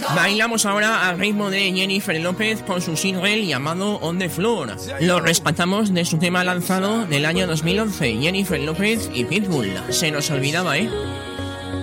Bailamos ahora al ritmo de Jennifer López con su single llamado On the Floor. Lo rescatamos de su tema lanzado del año 2011, Jennifer López y Pitbull. Se nos olvidaba, ¿eh?